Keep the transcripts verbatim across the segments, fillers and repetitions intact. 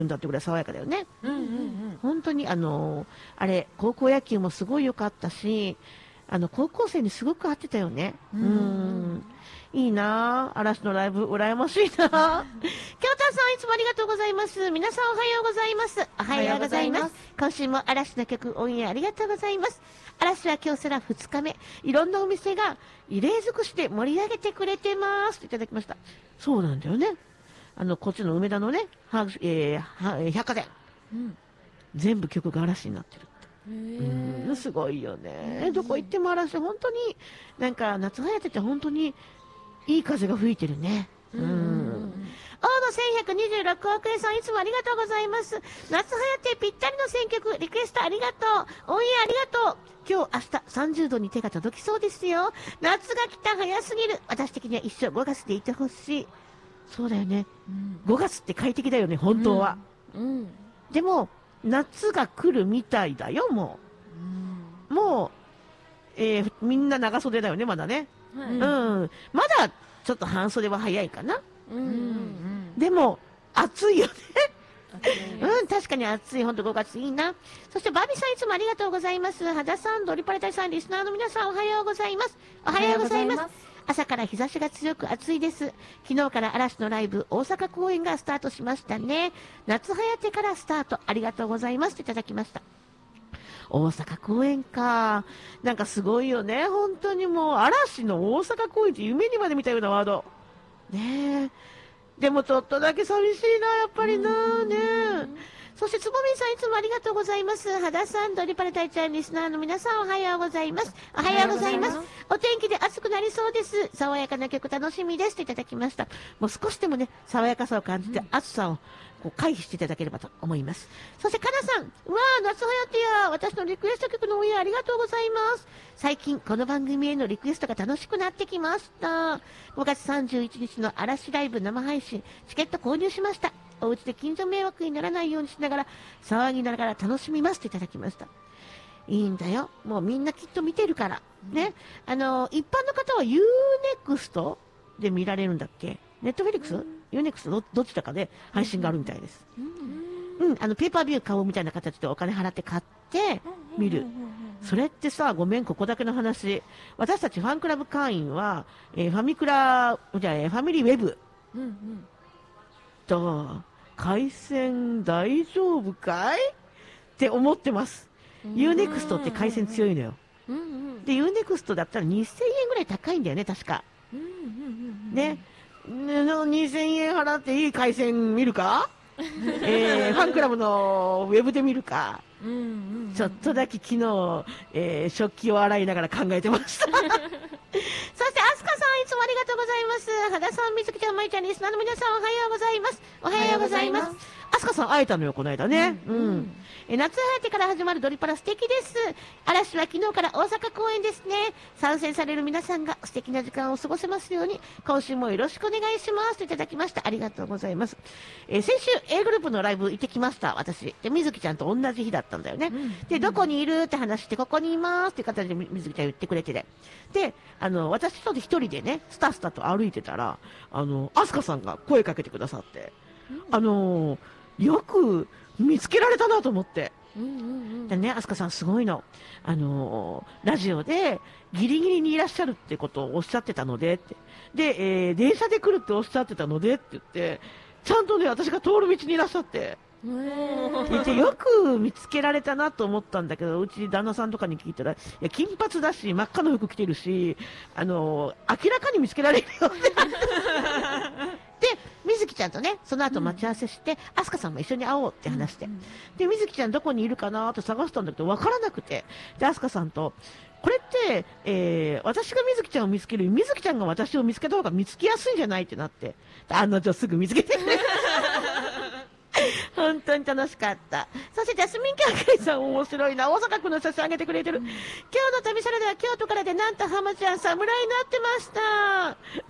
だってぐらい爽やかだよね。 うんうんうん。 本当にあのあれ高校野球もすごい良かったし、あの高校生にすごく合ってたよね。ううんうんうんん、いいなあ、嵐のライブ羨ましいな。京太さんいつもありがとうございます。皆さんおはようございます。おはようございます。今週も嵐の曲オンエアありがとうございます。嵐は京セラふつかめ、いろんなお店が異例尽くしで盛り上げてくれてますといただきました。そうなんだよね。あのこっちの梅田のね、はえーはえー百貨店、 うん。 全部曲が嵐になってる。 へうん、 え。 すごいよね。 うんどこ行っても嵐、本当になんか夏流行ってて本当にいい風が吹いてるね。うん。 うんうんうん大野せんひゃくにじゅうろくおく円さんいつもありがとうございます。夏流行ってぴったりの選曲、リクエストありがとう。応援ありがとう。今日明日さんじゅうどに手が届きそうですよ。夏が来た早すぎる。私的には一生ごがつでいてほしい。そうだよね。 うんごがつって快適だよね、本当は。 うんでも、夏が来るみたいだよ、もうん。 う。もう、えーみんな長袖だよね、まだね。 はい。 うん。まだ、ちょっと半袖は早いかな。 うんうんうん。 でも、暑いよね。 暑いですうん、確かに暑い。ほんとごがついいな。そして、バービーさんいつもありがとうございます。羽田さん、ドリパレタイさん、リスナーの皆さん、おはようございます。おはようございます。朝から日差しが強く暑いです。昨日から嵐のライブ、大阪公演がスタートしましたね。夏流行ってからスタート、ありがとうございますといただきました。大阪公演か。なんかすごいよね。本当にもう、嵐の大阪公演って夢にまで見たようなワード。ねえ。でもちょっとだけ寂しいな、やっぱりな。ねえ。そして、つぼみんさんいつもありがとうございます。羽田さん、ドリパレタイちゃん、リスナーの皆さん、おはようございます。おはようございます。お天気で暑くなりそうです。爽やかな曲楽しみです。といただきました。もう少しでもね、爽やかさを感じて、暑さをこう回避していただければと思います。そして、かなさん、うわー、夏流行ってや、私のリクエスト曲のオンエアありがとうございます。最近、この番組へのリクエストが楽しくなってきました。ごがつさんじゅういちにちの嵐ライブ生配信、チケット購入しました。お家で近所迷惑にならないようにしながら、騒ぎながら楽しみますといただきました。いいんだよ。もうみんなきっと見てるから。ね。あの、一般の方は ユーネクスト で見られるんだっけ？ネットフェリックス？ ユーネクスト ど、どっちだかで配信があるみたいです。うん、あの、ペーパービュー買おうみたいな形でお金払って買って見る。それってさ、ごめん、ここだけの話。私たちファンクラブ会員は、えーファミクラ、じゃあ、えーファミリーウェブうんうんと、回線大丈夫かいって思ってます。ユーネクストって回線強いのよ。 うんうんで、ユーネクストだったらにせんえんぐらい高いんだよね、確か。 うんうんうんね。ねのにせんえん払っていい回線見るかえー、ファンクラブのウェブで見るか、 うんうん。 ちょっとだけ昨日、えー食器を洗いながら考えてました。そして、アスカさん、いつもありがとうございます。羽田さん、みずきちゃん、まいちゃん、リスナーの皆さん、おはようございます。おはようございます。アスカさん、会えたのよ、この間ね。うん。 うんえ夏流行ってから始まるドリパラ素敵です。嵐は昨日から大阪公演ですね。参戦される皆さんが素敵な時間を過ごせますように、今週もよろしくお願いしますといただきました。ありがとうございます。えー先週 A グループのライブ行ってきました、私。で、みずきちゃんと同じ日だったんだよね。 うんで、どこにいるって話して、ここにいますっていう形でみみずきちゃん言ってくれてて。で、あの、私ちょっと一人でね、スタスタと歩いてたら、あの、アスカさんが声かけてくださって、あの、よく見つけられたなと思って。 うんうんうん。 でね、アスカさんすごいの。あのーラジオでギリギリにいらっしゃるってことをおっしゃってたのでって。で、えー電車で来るっておっしゃってたのでって言って、ちゃんとね、私が通る道にいらっしゃって。 うんでよく見つけられたなと思ったんだけど、うち旦那さんとかに聞いたら、いや、金髪だし、真っ赤な服着てるし、あのー明らかに見つけられるよって。で、みずきちゃんとね、その後待ち合わせして、アスカさんも一緒に会おうって話して。で、みずきちゃんどこにいるかなって探したんだけど、わからなくて。で、アスカさんと、これって、えー、私がみずきちゃんを見つけるより、みずきちゃんが私を見つけた方が見つけやすいんじゃないってなって。で案の定すぐ見つけてくれた。本当に楽しかった。そしてジャスミン・キャーケイさん面白いな。大阪府の写真あげてくれてる。今日の旅サラダは京都からで、なんと浜ちゃん侍になってました。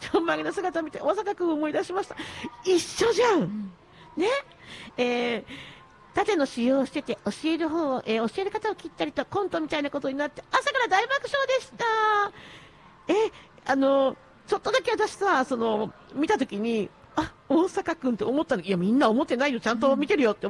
ちょんまげの姿を見て大阪府を思い出しました。一緒じゃん。ね。えー、縦の使用をしてて、教える方を、えー教える方を切ったりとコントみたいなことになって、朝から大爆笑でした。え、あの、ちょっとだけ私さ、その、見たときに、あ、 大阪くんって思ったの、いや、みんな思ってないよ、ちゃんと見てるよって